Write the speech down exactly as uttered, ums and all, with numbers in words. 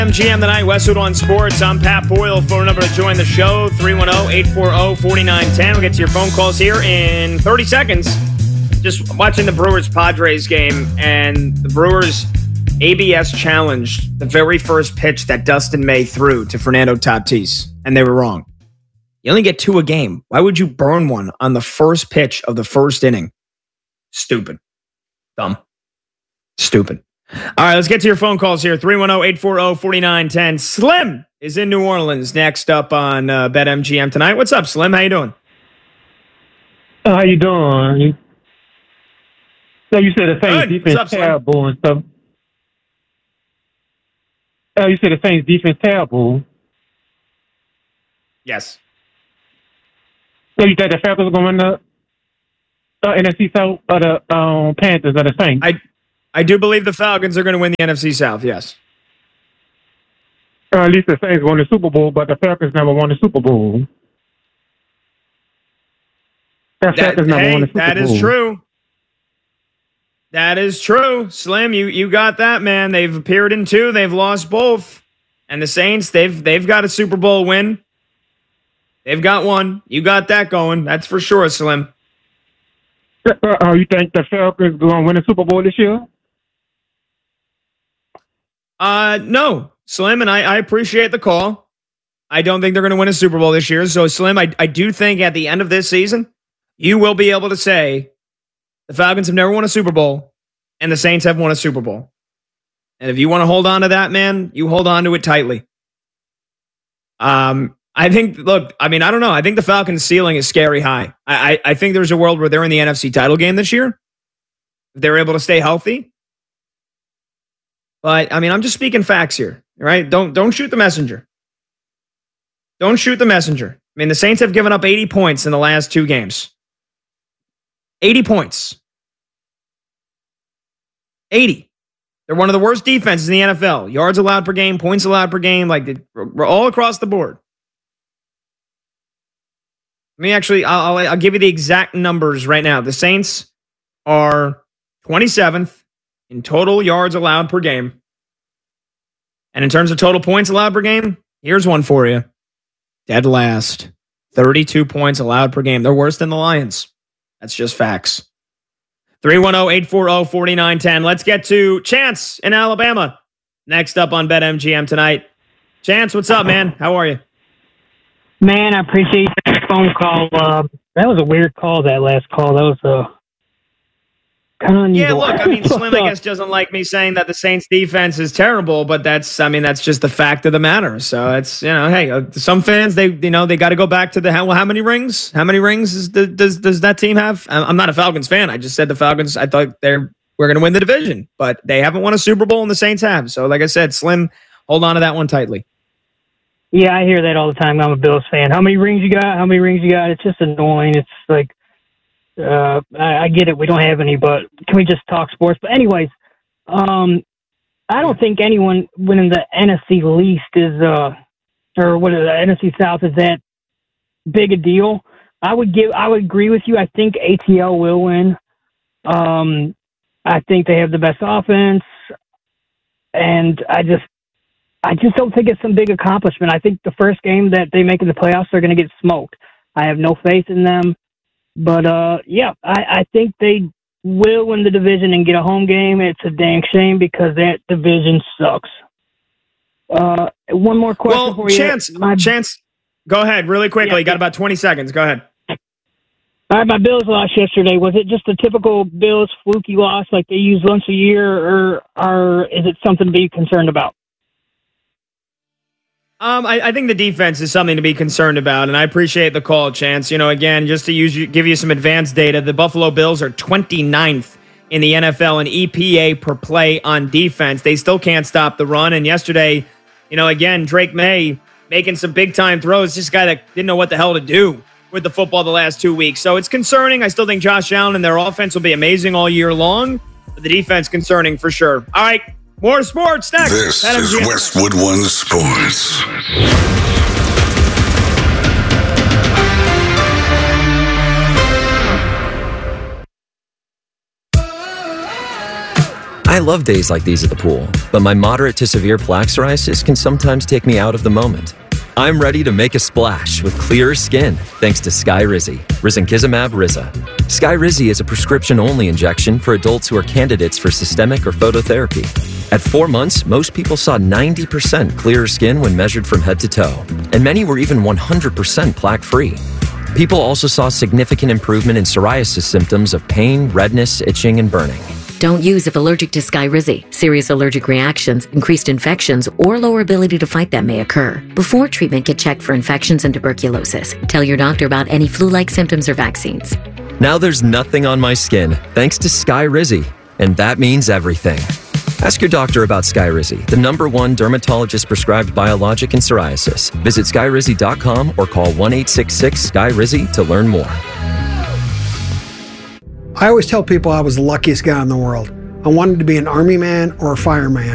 M G M tonight, Westwood on Sports. I'm Pat Boyle. Phone number to join the show, three one zero, eight four zero, four nine one zero. We'll get to your phone calls here in thirty seconds. Just watching the Brewers-Padres game, and the Brewers A B S challenged the very first pitch that Dustin May threw to Fernando Tatis, and they were wrong. You only get two a game. Why would you burn one on the first pitch of the first inning? Stupid. Dumb. Stupid. All right, let's get to your phone calls here. three one zero, eight four zero, four nine one zero. Slim is in New Orleans next up on uh, BetMGM tonight. What's up, Slim? How you doing? How you doing? So you said the Saints Good. defense What's up, Slim? terrible and stuff. Oh, you said the Saints defense terrible. Yes. So you think the Falcons are going to win the uh, N F C South or the um, Panthers or the Saints? I I do believe the Falcons are going to win the N F C South, yes. Or at least the Saints won the Super Bowl, but the Falcons never won the Super Bowl. The That, Falcons never hey, won the Super that Bowl. is true. That is true. Slim, you, you got that, man. They've appeared in two. They've lost both. And the Saints, they've they've got a Super Bowl win. They've got one. You got that going. That's for sure, Slim. Uh, uh, you think the Falcons are going to win the Super Bowl this year? Uh, no, Slim, and I, I appreciate the call. I don't think they're going to win a Super Bowl this year. So, Slim, I, I do think at the end of this season, you will be able to say the Falcons have never won a Super Bowl and the Saints have won a Super Bowl. And if you want to hold on to that, man, you hold on to it tightly. Um, I think, look, I mean, I don't know. I think the Falcons' ceiling is scary high. I, I, I think there's a world where they're in the N F C title game this year. If they're able to stay healthy. But, I mean, I'm just speaking facts here, right? Don't, don't shoot the messenger. Don't shoot the messenger. I mean, the Saints have given up eighty points in the last two games. eighty points. eighty. They're one of the worst defenses in the N F L. Yards allowed per game, points allowed per game, like we're all across the board. Let me actually, I'll, I'll, I'll give you the exact numbers right now. The Saints are twenty-seventh in total yards allowed per game. And in terms of total points allowed per game, here's one for you. Dead last. thirty-two points allowed per game. They're worse than the Lions. That's just facts. three one zero, eight four zero, four nine one zero. Let's get to Chance in Alabama. Next up on BetMGM tonight. Chance, what's up, man? How are you? Man, I appreciate that phone call. Uh, that was a weird call, that last call. That was uh, kind of unusual. Yeah, look, I mean, Slim, I guess, doesn't like me saying that the Saints defense is terrible, but that's, I mean, that's just the fact of the matter. So it's, you know, hey, uh, some fans, they, you know, they got to go back to the, how, how many rings? How many rings is the, does, does that team have? I'm not a Falcons fan. I just said the Falcons, I thought they're, we're going to win the division, but they haven't won a Super Bowl and the Saints have. So like I said, Slim, hold on to that one tightly. Yeah, I hear that all the time. I'm a Bills fan. How many rings you got? How many rings you got? It's just annoying. It's like, uh, I, I get it. We don't have any, but can we just talk sports? But anyways, um, I don't think anyone winning the N F C least is, uh, or what is the N F C South is that big a deal. I would give, I would agree with you. I think A T L will win. Um, I think they have the best offense, and I just, I just don't think it's some big accomplishment. I think the first game that they make in the playoffs, they're going to get smoked. I have no faith in them. But, uh, yeah, I, I think they will win the division and get a home game. It's a dang shame because that division sucks. Uh, one more question well, for you. Chance, My, Chance, go ahead really quickly. Yeah. You got about twenty seconds. Go ahead. All right, my Bills lost yesterday. Was it just a typical Bills fluky loss like they use once a year, or, or is it something to be concerned about? Um, I, I think the defense is something to be concerned about, and I appreciate the call, Chance. You know, again, just to use you, give you some advanced data, the Buffalo Bills are twenty-ninth in the N F L in E P A per play on defense. They still can't stop the run, and yesterday, you know, again, Drake May making some big-time throws. This guy that didn't know what the hell to do with the football the last two weeks. So it's concerning. I still think Josh Allen and their offense will be amazing all year long, but the defense concerning for sure. All right. More sports next. This is Westwood One Sports. I love days like these at the pool, but my moderate to severe plaque psoriasis can sometimes take me out of the moment. I'm ready to make a splash with clearer skin thanks to Skyrizi, risankizumab Riza. Skyrizi is a prescription-only injection for adults who are candidates for systemic or phototherapy. At four months, most people saw ninety percent clearer skin when measured from head to toe, and many were even one hundred percent plaque-free. People also saw significant improvement in psoriasis symptoms of pain, redness, itching, and burning. Don't use if allergic to Skyrizi. Serious allergic reactions, increased infections, or lower ability to fight them may occur. Before treatment, get checked for infections and tuberculosis. Tell your doctor about any flu-like symptoms or vaccines. Now there's nothing on my skin thanks to Skyrizi, and that means everything. Ask your doctor about Skyrizi, the number one dermatologist-prescribed biologic in psoriasis. Visit skyrizi dot com or call one eight six six Sky Rizi to learn more. I always tell people I was the luckiest guy in the world. I wanted to be an army man or a fireman.